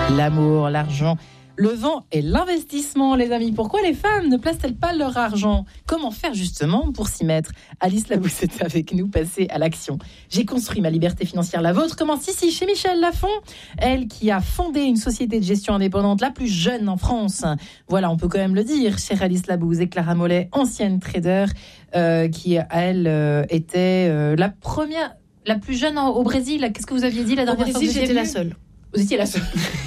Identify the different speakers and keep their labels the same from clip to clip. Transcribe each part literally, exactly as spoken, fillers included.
Speaker 1: L'amour, l'argent, le vent et l'investissement, les amis. Pourquoi les femmes ne placent-elles pas leur argent ? Comment faire justement pour s'y mettre ? Alice Labousse est avec nous, passez à l'action. J'ai construit ma liberté financière, la vôtre, commence ici, chez Michel Lafon. Elle qui a fondé une société de gestion indépendante, la plus jeune en France. Voilà, on peut quand même le dire, chère Alice Labousse et Clara Mollet, ancienne trader, euh, qui, elle, euh, était euh, la première, la plus jeune au Brésil. Qu'est-ce que vous aviez dit la dernière fois ?
Speaker 2: Au Brésil, j'étais la seule.
Speaker 1: Vous étiez la seule.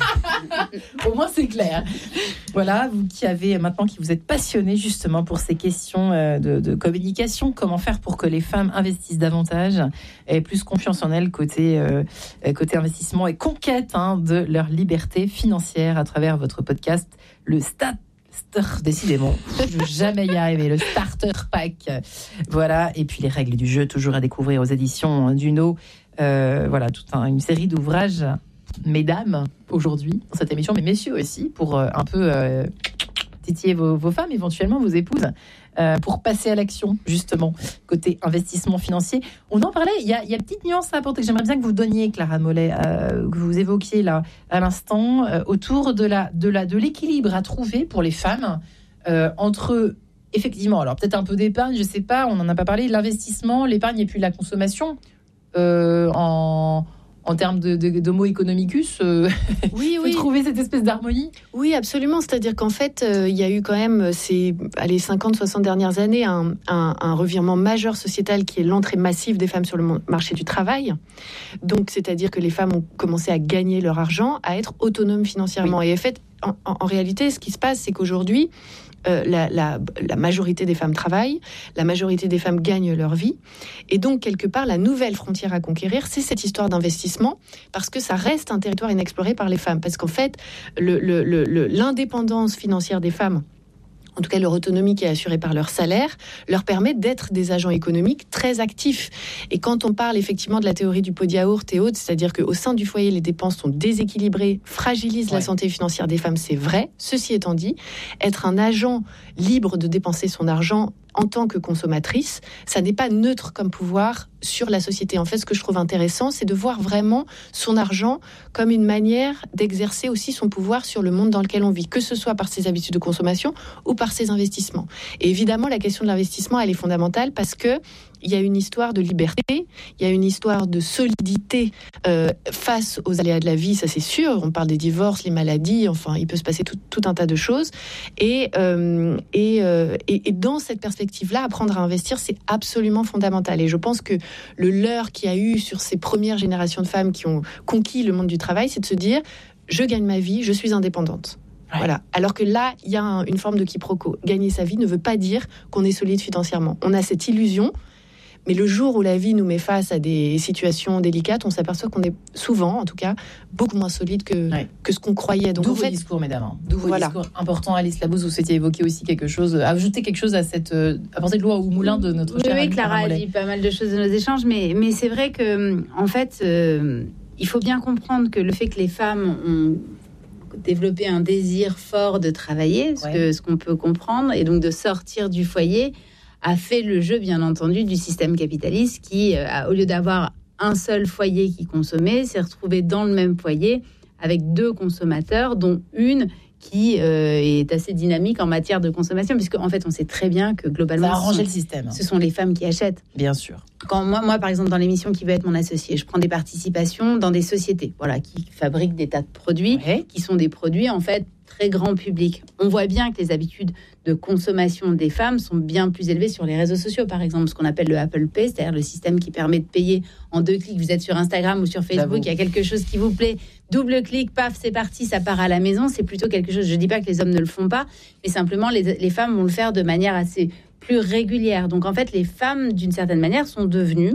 Speaker 1: Au moins, c'est clair. Voilà, vous qui avez maintenant, qui vous êtes passionnée justement pour ces questions de, de communication, comment faire pour que les femmes investissent davantage, aient plus confiance en elles côté, euh, côté investissement et conquête hein, de leur liberté financière à travers votre podcast, le Stat. Décidément, je ne vais jamais y arriver. Le Starter Pack, voilà. Et puis les règles du jeu, toujours à découvrir aux éditions Duno. Euh, voilà, toute un, une série d'ouvrages. Mesdames, aujourd'hui, dans cette émission, mais messieurs aussi, pour euh, un peu euh, titiller vos, vos femmes, éventuellement vos épouses, euh, pour passer à l'action, justement, côté investissement financier. On en parlait, il y a, il y a une petite nuance à apporter que j'aimerais bien que vous donniez, Clara Mollet, euh, que vous évoquiez là, à l'instant, euh, autour de, la, de, la, de l'équilibre à trouver pour les femmes euh, entre, effectivement, alors peut-être un peu d'épargne, je ne sais pas, on n'en a pas parlé, l'investissement, l'épargne et puis la consommation euh, en... En termes de, de, d'homo economicus, euh,
Speaker 2: oui, oui.
Speaker 1: trouver cette espèce d'harmonie.
Speaker 2: Oui, absolument. C'est-à-dire qu'en fait, euh, il y a eu quand même ces allez, cinquante soixante dernières années un, un, un revirement majeur sociétal qui est l'entrée massive des femmes sur le marché du travail. Donc, c'est-à-dire que les femmes ont commencé à gagner leur argent, à être autonomes financièrement. Oui. Et en fait, en, en, en réalité, ce qui se passe, c'est qu'aujourd'hui, Euh, la, la, la majorité des femmes travaillent, la majorité des femmes gagnent leur vie. Et donc, quelque part, la nouvelle frontière à conquérir, c'est cette histoire d'investissement, parce que ça reste un territoire inexploré par les femmes. Parce qu'en fait, le, le, le, l'indépendance financière des femmes, en tout cas leur autonomie qui est assurée par leur salaire, leur permet d'être des agents économiques très actifs. Et quand on parle effectivement de la théorie du pot de yaourt et autres, c'est-à-dire qu'au sein du foyer, les dépenses sont déséquilibrées, fragilisent ouais. la santé financière des femmes, c'est vrai. Ceci étant dit, être un agent libre de dépenser son argent en tant que consommatrice, ça n'est pas neutre comme pouvoir sur la société. En fait, ce que je trouve intéressant, c'est de voir vraiment son argent comme une manière d'exercer aussi son pouvoir sur le monde dans lequel on vit, que ce soit par ses habitudes de consommation ou par ses investissements. Et évidemment, la question de l'investissement, elle est fondamentale parce que il y a une histoire de liberté, il y a une histoire de solidité euh, face aux aléas de la vie, ça c'est sûr. On parle des divorces, les maladies, enfin, il peut se passer tout, tout un tas de choses. Et, euh, et, euh, et, et dans cette perspective-là, apprendre à investir, c'est absolument fondamental. Et je pense que le leurre qu'il y a eu sur ces premières générations de femmes qui ont conquis le monde du travail, c'est de se dire, je gagne ma vie, je suis indépendante. Ouais. Voilà. Alors que là, il y a un, une forme de quiproquo. Gagner sa vie ne veut pas dire qu'on est solide financièrement. On a cette illusion. Mais le jour où la vie nous met face à des situations délicates, on s'aperçoit qu'on est souvent, en tout cas, beaucoup moins solide que, ouais. que ce qu'on croyait. Donc,
Speaker 1: D'où
Speaker 2: en
Speaker 1: vos
Speaker 2: fait,
Speaker 1: discours, mesdames. D'où vos
Speaker 2: voilà.
Speaker 1: discours importants. Alice Labousse, vous souhaitiez évoquer aussi quelque chose, ajouter quelque chose à cette euh, apporter de l'eau au moulin de notre
Speaker 3: oui,
Speaker 1: chère
Speaker 3: Oui, Clara a dit pas mal de choses de nos échanges, mais, mais c'est vrai que, en fait, euh, il faut bien comprendre que le fait que les femmes ont développé un désir fort de travailler, ce, ouais. que, ce qu'on peut comprendre, et donc de sortir du foyer, a fait le jeu, bien entendu, du système capitaliste qui, euh, au lieu d'avoir un seul foyer qui consommait, s'est retrouvé dans le même foyer avec deux consommateurs, dont une qui euh, est assez dynamique en matière de consommation, puisque en fait, on sait très bien que globalement,
Speaker 1: ça a arrangé
Speaker 3: sont,
Speaker 1: le système.
Speaker 3: Ce sont les femmes qui achètent.
Speaker 1: Bien sûr.
Speaker 3: Quand moi, moi, par exemple, dans l'émission Qui veut être mon associé, je prends des participations dans des sociétés, voilà, qui fabriquent des tas de produits, ouais. qui sont des produits en fait très grand public. On voit bien que les habitudes de consommation des femmes sont bien plus élevées sur les réseaux sociaux, par exemple, ce qu'on appelle le Apple Pay, c'est-à-dire le système qui permet de payer en deux clics. Vous êtes sur Instagram ou sur Facebook, il y a quelque chose qui vous plaît, double clic, paf, c'est parti, ça part à la maison. C'est plutôt quelque chose, je dis pas que les hommes ne le font pas, mais simplement les, les femmes vont le faire de manière assez plus régulière. Donc en fait, les femmes, d'une certaine manière, sont devenues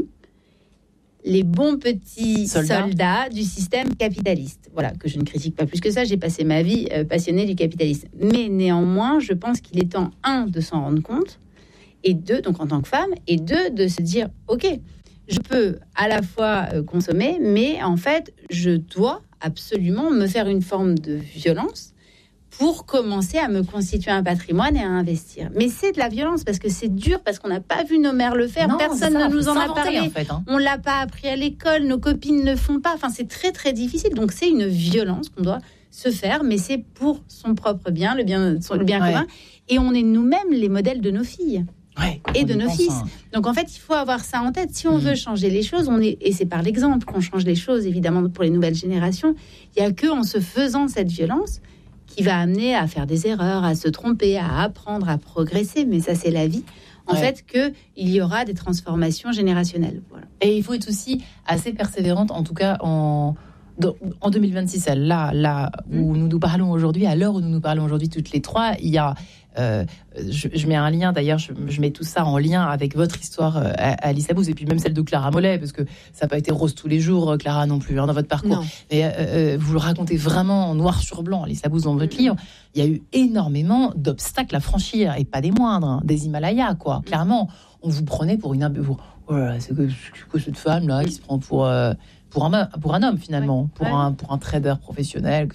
Speaker 3: les bons petits soldats. soldats du système capitaliste. Voilà, que je ne critique pas plus que ça, j'ai passé ma vie euh, passionnée du capitalisme. Mais néanmoins, je pense qu'il est temps, un, de s'en rendre compte, et deux, donc en tant que femme, et deux, de se dire, ok, je peux à la fois euh, consommer, mais en fait, je dois absolument me faire une forme de violence pour commencer à me constituer un patrimoine et à investir. Mais c'est de la violence parce que c'est dur, parce qu'on n'a pas vu nos mères le faire.
Speaker 1: Non,
Speaker 3: personne
Speaker 1: ça,
Speaker 3: ne nous en a parlé.
Speaker 1: En fait, hein.
Speaker 3: On l'a pas appris à l'école, nos copines ne le font pas. Enfin, c'est très très difficile. Donc c'est une violence qu'on doit se faire, mais c'est pour son propre bien, le bien, le bien ouais. commun. Et on est nous-mêmes les modèles de nos filles.
Speaker 1: Ouais,
Speaker 3: et de nos fils.
Speaker 1: Hein.
Speaker 3: Donc en fait, il faut avoir ça en tête. Si on mmh. veut changer les choses, on est, et c'est par l'exemple qu'on change les choses, évidemment, pour les nouvelles générations. Il n'y a que en se faisant cette violence qui va amener à faire des erreurs, à se tromper, à apprendre, à progresser. Mais ça, c'est la vie. En ouais. fait, qu'il y aura des transformations générationnelles. Voilà.
Speaker 1: Et il faut être aussi assez persévérante, en tout cas en... En deux mille vingt-six, là, là où nous nous parlons aujourd'hui, à l'heure où nous nous parlons aujourd'hui toutes les trois, il y a, euh, je, je mets un lien d'ailleurs, je, je mets tout ça en lien avec votre histoire, euh, Alice Labousse, et puis même celle de Clara Mollet, parce que ça n'a pas été rose tous les jours, Clara non plus, hein, dans votre parcours. Non. Mais euh, vous le racontez vraiment en noir sur blanc, Alice Labousse, dans votre livre. Il y a eu énormément d'obstacles à franchir, et pas des moindres, hein, des Himalayas, quoi. Clairement, on vous prenait pour une... Pour, oh là là, c'est que, que cette femme-là qui se prend pour... Euh, Pour un, pour un homme finalement, ouais, pour, ouais. Un, pour un trader professionnel.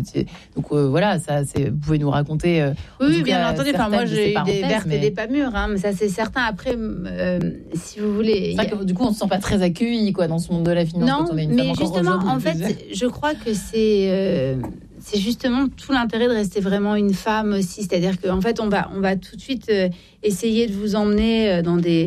Speaker 1: Donc euh, voilà, ça, c'est, vous pouvez nous raconter. Euh,
Speaker 3: oui, bien entendu. Enfin, moi, j'ai eu des vertes mais... et des pas mûres, hein, mais ça, c'est certain. Après, euh, si vous voulez.
Speaker 1: C'est a... que, du coup, on ne se sent pas très accueilli quoi, dans ce monde de la finance.
Speaker 3: Non,
Speaker 1: quand on est une
Speaker 3: mais
Speaker 1: femme
Speaker 3: justement, en fait, je crois que c'est. Euh, c'est justement tout l'intérêt de rester vraiment une femme aussi. C'est-à-dire qu'en fait, on va, on va tout de suite euh, essayer de vous emmener dans des.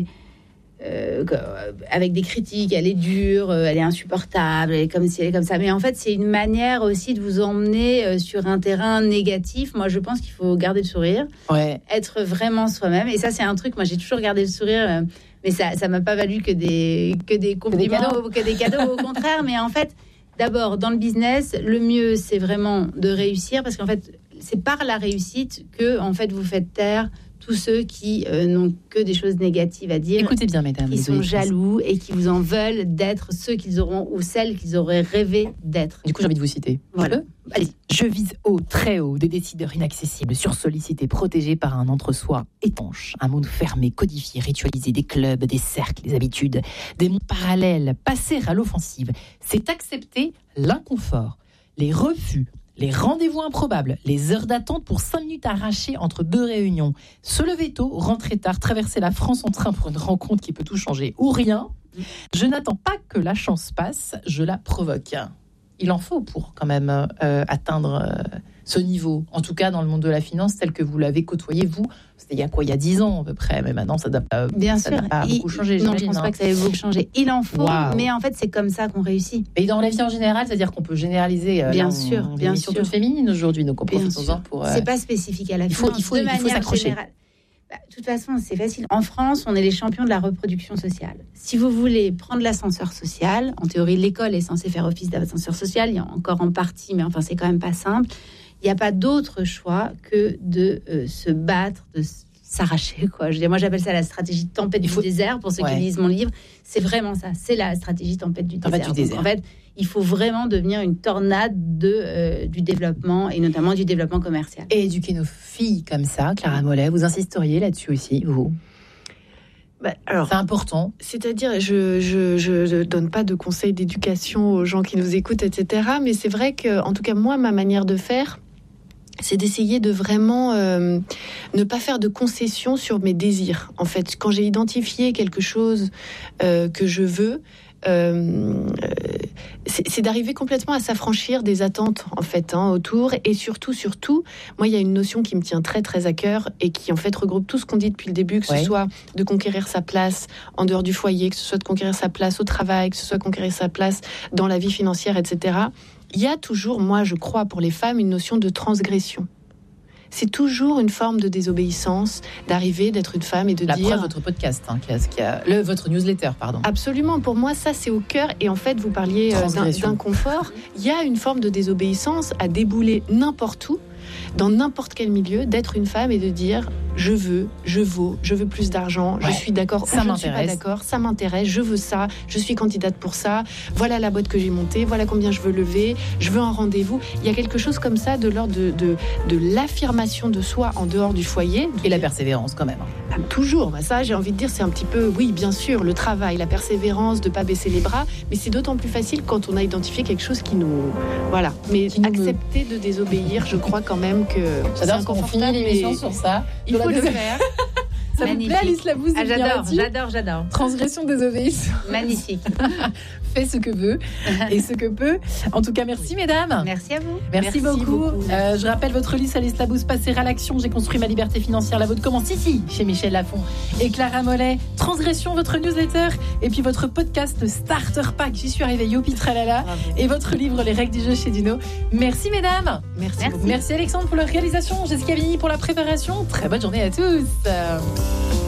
Speaker 3: Euh, avec des critiques, elle est dure, euh, elle est insupportable, elle est comme si elle est comme ça. Mais en fait, c'est une manière aussi de vous emmener euh, sur un terrain négatif. Moi, je pense qu'il faut garder le sourire,
Speaker 1: ouais.
Speaker 3: être vraiment soi-même. Et ça, c'est un truc. Moi, j'ai toujours gardé le sourire, euh, mais ça, ça m'a pas valu que des que des compliments, que des cadeaux, que des cadeaux au contraire. Mais en fait, d'abord, dans le business, le mieux, c'est vraiment de réussir, parce qu'en fait, c'est par la réussite que en fait vous faites taire tous ceux qui euh, n'ont que des choses négatives à dire.
Speaker 1: Écoutez bien, mesdames.
Speaker 3: Qui sont jaloux et qui vous en veulent d'être ceux qu'ils auront ou celles qu'ils auraient rêvé d'être.
Speaker 1: Du coup, j'ai envie de vous citer.
Speaker 3: Voilà.
Speaker 1: Allez. Je vise haut, très haut, des décideurs inaccessibles, sursollicités, protégés par un entre-soi étanche, un monde fermé, codifié, ritualisé, des clubs, des cercles, des habitudes, des mondes parallèles. Passer à l'offensive, c'est accepter l'inconfort, les refus, les rendez-vous improbables, les heures d'attente pour cinq minutes arrachées entre deux réunions, se lever tôt, rentrer tard, traverser la France en train pour une rencontre qui peut tout changer, ou rien. Je n'attends pas que la chance passe, je la provoque. Il en faut pour quand même euh, atteindre euh, ce niveau, en tout cas dans le monde de la finance tel que vous l'avez côtoyé, vous. C'était il y a quoi, il y a dix ans à peu près, mais maintenant ça n'a pas,
Speaker 3: Bien
Speaker 1: ça
Speaker 3: sûr.
Speaker 1: n'a pas
Speaker 3: Il,
Speaker 1: beaucoup changé.
Speaker 3: Non, je ne pense
Speaker 1: hein.
Speaker 3: pas que ça ait beaucoup changé. Il en faut,
Speaker 1: wow.
Speaker 3: mais en fait c'est comme ça qu'on réussit.
Speaker 1: Et dans la vie en général, c'est-à-dire qu'on peut généraliser. Euh,
Speaker 3: bien
Speaker 1: là,
Speaker 3: sûr,
Speaker 1: on,
Speaker 3: bien
Speaker 1: sûr.
Speaker 3: sûr.
Speaker 1: Toute féminine aujourd'hui, donc on profite-en pour. Euh...
Speaker 3: C'est pas spécifique à la finance.
Speaker 1: Il faut,
Speaker 3: de
Speaker 1: il faut, il faut s'accrocher.
Speaker 3: Générale. Bah, de toute façon, c'est facile. En France, on est les champions de la reproduction sociale. Si vous voulez prendre l'ascenseur social, en théorie, l'école est censée faire office d'ascenseur social. Il y a encore en partie, mais enfin, c'est quand même pas simple. Il n'y a pas d'autre choix que de euh, se battre, de s'arracher, quoi. Je dis, moi, j'appelle ça la stratégie de tempête il faut... du désert. Pour ceux ouais. qui lisent mon livre, c'est vraiment ça. C'est la stratégie tempête du tempête désert. Du désert. Donc, en fait, il faut vraiment devenir une tornade de, euh, du développement, et notamment du développement commercial.
Speaker 1: Et éduquer nos filles comme ça, Clara Mollet, vous insisteriez là-dessus aussi, vous ?
Speaker 2: Bah, alors,
Speaker 1: c'est important.
Speaker 2: C'est-à-dire, je je je donne pas de conseils d'éducation aux gens qui nous écoutent, et cetera. Mais c'est vrai que, en tout cas, moi, ma manière de faire, c'est d'essayer de vraiment euh, ne pas faire de concessions sur mes désirs. En fait, quand j'ai identifié quelque chose euh, que je veux, euh, c'est, c'est d'arriver complètement à s'affranchir des attentes en fait hein, autour, et surtout, surtout, moi il y a une notion qui me tient très très à cœur et qui en fait regroupe tout ce qu'on dit depuis le début, que ouais. ce soit de conquérir sa place en dehors du foyer, que ce soit de conquérir sa place au travail, que ce soit de conquérir sa place dans la vie financière, et cetera. Il y a toujours, moi je crois, pour les femmes, une notion de transgression. C'est toujours une forme de désobéissance, d'arriver, d'être une femme et de
Speaker 1: la
Speaker 2: dire...
Speaker 1: La preuve, votre podcast, hein, qui a, qui a, le, votre newsletter, pardon.
Speaker 2: Absolument, pour moi, ça c'est au cœur. Et en fait, vous parliez euh, d'un, d'inconfort. Il y a une forme de désobéissance à débouler n'importe où, dans n'importe quel milieu, d'être une femme et de dire je veux, je vaux, je veux plus d'argent, ouais. je suis d'accord,
Speaker 1: ça
Speaker 2: ou je
Speaker 1: m'intéresse.
Speaker 2: ne suis pas d'accord, ça m'intéresse, je veux ça, je suis candidate pour ça, voilà la boîte que j'ai montée, voilà combien je veux lever, je veux un rendez-vous. Il y a quelque chose comme ça de l'ordre de, de, de l'affirmation de soi en dehors du foyer.
Speaker 1: Et la persévérance quand même.
Speaker 2: Ah, toujours, bah ça j'ai envie de dire c'est un petit peu, oui bien sûr, le travail, la persévérance, de ne pas baisser les bras, mais c'est d'autant plus facile quand on a identifié quelque chose qui nous... Voilà, mais
Speaker 1: qui nous
Speaker 2: accepter me... de désobéir, je crois quand même que c'est
Speaker 1: J'adore qu'on finit
Speaker 2: inconfortable,
Speaker 1: l'émission
Speaker 2: mais
Speaker 1: sur ça.
Speaker 2: il
Speaker 1: De
Speaker 2: faut
Speaker 1: la
Speaker 2: le
Speaker 1: dés-
Speaker 2: faire.
Speaker 1: Ça vous
Speaker 3: Magnifique.
Speaker 1: plaît, Alice Labouze?
Speaker 3: Ah,
Speaker 1: de venir
Speaker 3: j'adore,
Speaker 1: là-dessus
Speaker 3: j'adore, j'adore.
Speaker 1: Transgression, désobéissance.
Speaker 3: Magnifique.
Speaker 1: Fait ce que veut et ce que peut. En tout cas, merci mesdames.
Speaker 3: Merci à vous.
Speaker 1: Merci,
Speaker 2: Merci
Speaker 1: beaucoup.
Speaker 2: beaucoup.
Speaker 1: Euh, je rappelle votre livre, Alice Labouze, passer à l'action. J'ai construit ma liberté financière. La vôtre commence ici, chez Michel Lafon et Clara Mollet. Transgression, votre newsletter. Et puis votre podcast, le Starter Pack. J'y suis arrivée, Youpi Tralala.
Speaker 2: Bravo.
Speaker 1: Et votre livre, Les règles du jeu chez Dino. Merci mesdames.
Speaker 2: Merci,
Speaker 3: Merci.
Speaker 2: beaucoup.
Speaker 1: Merci Alexandre pour la réalisation. Jessica Vigny pour la préparation. Très bonne journée à tous.